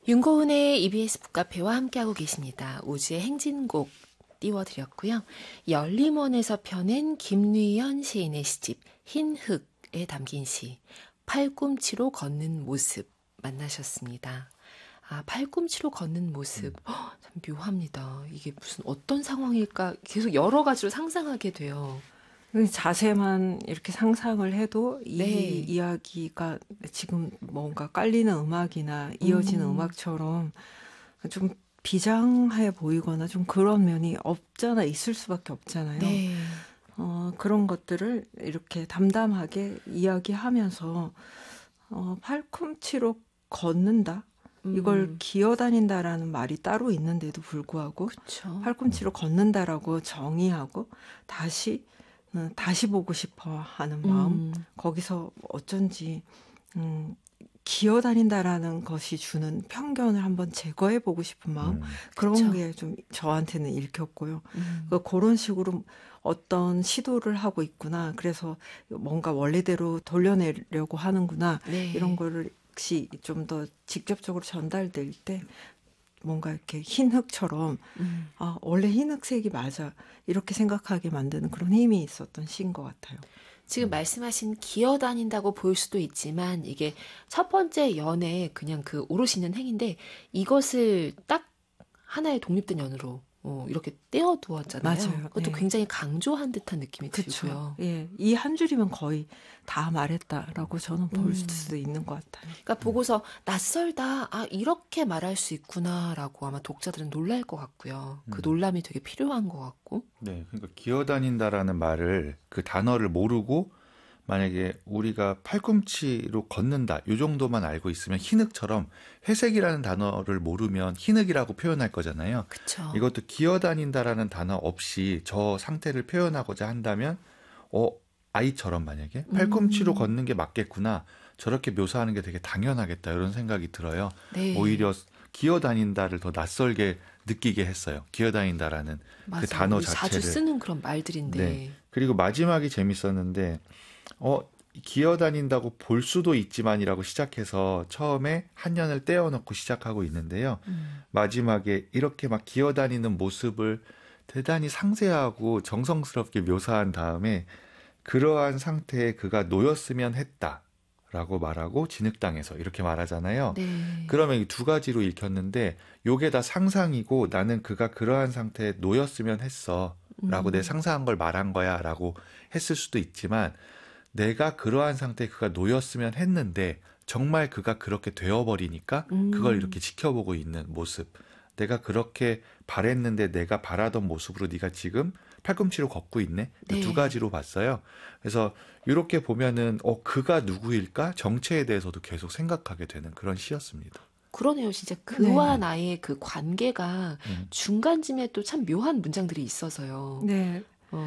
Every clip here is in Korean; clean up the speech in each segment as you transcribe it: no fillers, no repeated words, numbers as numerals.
윤고은의 EBS 북카페와 함께하고 계십니다. 우주의 행진곡 띄워드렸고요. 열림원에서 펴낸 김뉘현 시인의 시집 흰흙에 담긴 시 팔꿈치로 걷는 모습 만나셨습니다. 아, 팔꿈치로 걷는 모습. 참 묘합니다. 이게 무슨 어떤 상황일까 계속 여러 가지로 상상하게 돼요. 자세만 이렇게 상상을 해도 이 네. 이야기가 지금 뭔가 깔리는 음악이나 이어지는 음악처럼 좀 비장해 보이거나 좀 그런 면이 없잖아, 있을 수밖에 없잖아요. 네. 그런 것들을 이렇게 담담하게 이야기하면서 팔꿈치로 걷는다. 이걸 기어다닌다라는 말이 따로 있는데도 불구하고 그쵸. 팔꿈치로 걷는다라고 정의하고 다시 보고 싶어 하는 마음, 거기서 어쩐지 기어다닌다라는 것이 주는 편견을 한번 제거해 보고 싶은 마음, 그런 그쵸. 게 좀 저한테는 읽혔고요. 그런 식으로 어떤 시도를 하고 있구나. 그래서 뭔가 원래대로 돌려내려고 하는구나. 네. 이런 거를 혹시 좀 더 직접적으로 전달될 때 뭔가 이렇게 흰흙처럼 아, 원래 흰흙색이 맞아. 이렇게 생각하게 만드는 그런 힘이 있었던 시인 것 같아요. 지금 말씀하신 기어다닌다고 볼 수도 있지만 이게 첫 번째 연에 그냥 그 오롯이 있는 행인데 이것을 딱 하나의 독립된 연으로 이렇게 떼어두었잖아요. 맞아요. 그것도 예. 굉장히 강조한 듯한 느낌이 그쵸. 들고요. 예. 이 한 줄이면 거의 다 말했다라고 저는 볼 수도 있는 것 같아요. 그러니까 보고서 낯설다, 아 이렇게 말할 수 있구나라고 아마 독자들은 놀랄 것 같고요. 그 놀람이 되게 필요한 것 같고. 네, 그러니까 기어다닌다라는 말을 그 단어를 모르고 만약에 우리가 팔꿈치로 걷는다 이 정도만 알고 있으면 흰흙처럼 회색이라는 단어를 모르면 흰흙이라고 표현할 거잖아요. 그쵸. 이것도 기어다닌다라는 단어 없이 저 상태를 표현하고자 한다면 아이처럼 만약에 팔꿈치로 걷는 게 맞겠구나 저렇게 묘사하는 게 되게 당연하겠다 이런 생각이 들어요. 네. 오히려 기어다닌다를 더 낯설게 느끼게 했어요. 기어다닌다라는 맞아요. 그 단어 우리 자체를. 자주 쓰는 그런 말들인데. 네. 그리고 마지막이 재밌었는데 기어다닌다고 볼 수도 있지만이라고 시작해서 처음에 한 년을 떼어놓고 시작하고 있는데요. 마지막에 이렇게 막 기어다니는 모습을 대단히 상세하고 정성스럽게 묘사한 다음에 그러한 상태에 그가 놓였으면 했다라고 말하고 진흙당해서 이렇게 말하잖아요. 네. 그러면 이 두 가지로 읽혔는데 요게 다 상상이고 나는 그가 그러한 상태에 놓였으면 했어 라고 내 상상한 걸 말한 거야 라고 했을 수도 있지만 내가 그러한 상태에 그가 놓였으면 했는데 정말 그가 그렇게 되어버리니까 그걸 이렇게 지켜보고 있는 모습, 내가 그렇게 바랬는데 내가 바라던 모습으로 네가 지금 팔꿈치로 걷고 있네. 네. 두 가지로 봤어요. 그래서 이렇게 보면은 그가 누구일까? 정체에 대해서도 계속 생각하게 되는 그런 시였습니다. 그러네요. 진짜 그와 네. 나의 그 관계가 중간쯤에 또 참 묘한 문장들이 있어서요. 네.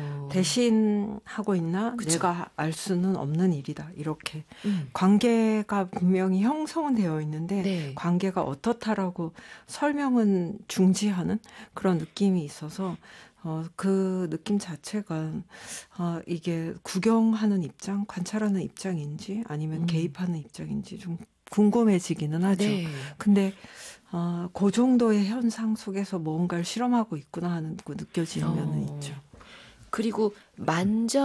대신하고 있나? 그쵸. 내가 알 수는 없는 일이다. 이렇게 관계가 분명히 형성은 되어 있는데 네. 관계가 어떻다라고 설명은 중지하는 그런 느낌이 있어서 그 느낌 자체가 이게 구경하는 입장, 관찰하는 입장인지 아니면 개입하는 입장인지 좀 궁금해지기는 하죠. 네. 근데 그 정도의 현상 속에서 뭔가를 실험하고 있구나 하는 거 느껴지는 면은 있죠. 그리고 만져